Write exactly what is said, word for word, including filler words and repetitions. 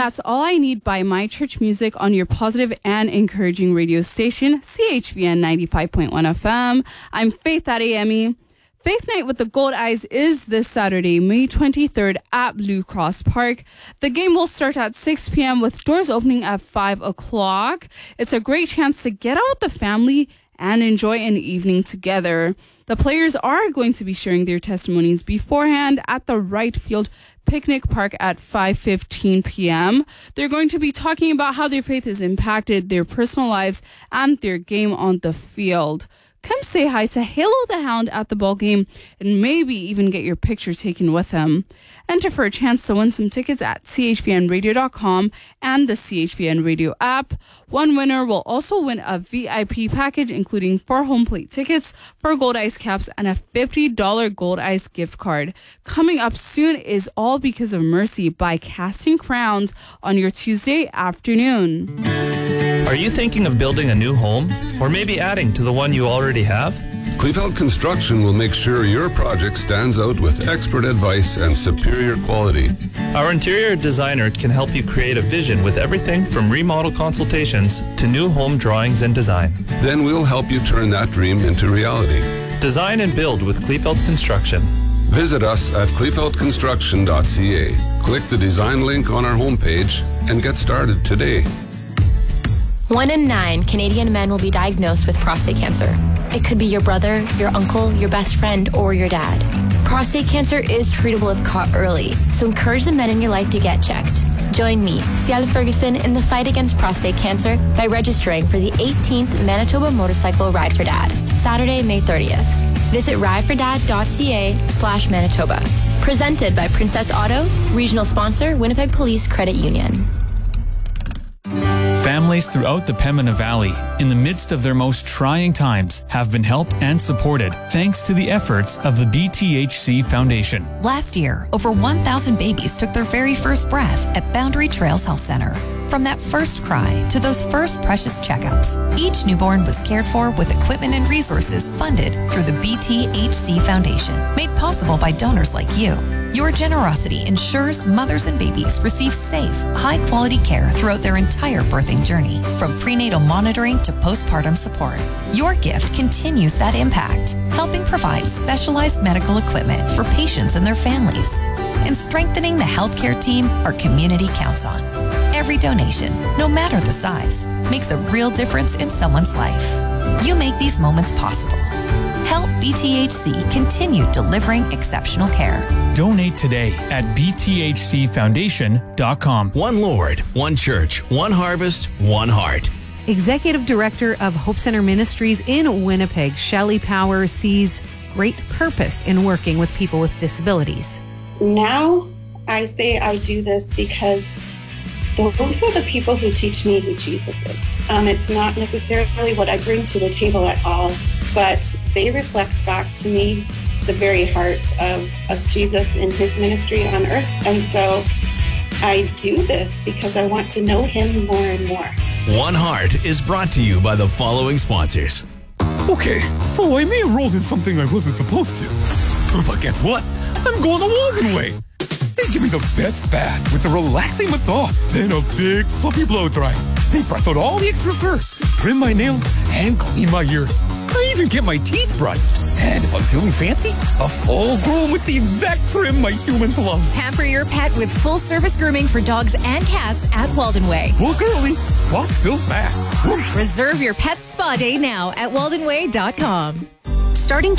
That's All I Need by My Church Music on your positive and encouraging radio station, C H V N ninety-five point one F M. I'm Faith at A M E. Faith Night with the Gold Eyes is this Saturday, May twenty-third at Blue Cross Park. The game will start at six p.m. with doors opening at five o'clock. It's a great chance to get out with the family and enjoy an evening together. The players are going to be sharing their testimonies beforehand at the Right Field Picnic Park at five fifteen p.m. They're going to be talking about how their faith has impacted their personal lives and their game on the field. Come say hi to Halo the Hound at the ball game and maybe even get your picture taken with him. Enter for a chance to win some tickets at c h v n radio dot com and the C H V N Radio app. One winner will also win a V I P package including four home plate tickets, four Gold Ice caps, and a fifty dollars Gold Ice gift card. Coming up soon is All Because of Mercy by Casting Crowns on your Tuesday afternoon. Are you thinking of building a new home or maybe adding to the one you already have? Kleefeld Construction will make sure your project stands out with expert advice and superior quality. Our interior designer can help you create a vision with everything from remodel consultations to new home drawings and design. Then we'll help you turn that dream into reality. Design and build with Kleefeld Construction. Visit us at kleefeld construction dot c a. Click the design link on our homepage and get started today. One in nine Canadian men will be diagnosed with prostate cancer. It could be your brother, your uncle, your best friend, or your dad. Prostate cancer is treatable if caught early, so encourage the men in your life to get checked. Join me, Ciel Ferguson, in the fight against prostate cancer by registering for the eighteenth Manitoba Motorcycle Ride for Dad, Saturday, May thirtieth. Visit ridefordad.ca slash Manitoba. Presented by Princess Auto, regional sponsor, Winnipeg Police Credit Union. Families throughout the Pembina Valley, in the midst of their most trying times, have been helped and supported thanks to the efforts of the B T H C Foundation. Last year, over one thousand babies took their very first breath at Boundary Trails Health Center. From that first cry to those first precious checkups, each newborn was cared for with equipment and resources funded through the B T H C Foundation, made possible by donors like you. Your generosity ensures mothers and babies receive safe, high-quality care throughout their entire birthing journey, from prenatal monitoring to postpartum support. Your gift continues that impact, helping provide specialized medical equipment for patients and their families, and strengthening the healthcare team our community counts on. Every donation, no matter the size, makes a real difference in someone's life. You make these moments possible. Help B T H C continue delivering exceptional care. Donate today at b t h c foundation dot com. One Lord, one church, one harvest, one heart. Executive Director of Hope Center Ministries in Winnipeg, Shelley Power, sees great purpose in working with people with disabilities. Now I say I do this because those are the people who teach me who Jesus is. Um, it's not necessarily what I bring to the table at all, but they reflect back to me the very heart of, of Jesus in his ministry on earth. And so I do this because I want to know him more and more. One Heart is brought to you by the following sponsors. Okay, so I may have rolled in something I wasn't supposed to. But guess what? I'm going to Walden Way. They give me the best bath with a relaxing massage, then a big fluffy blow dry. They press out all the extra fur, trim my nails, and clean my ears. I even get my teeth brushed. And if I'm feeling fancy, a full groom with the exact trim my humans love. Pamper your pet with full-service grooming for dogs and cats at Walden Way. Book early, spots fill fast. Reserve your pet's spa day now at walden way dot com. Starting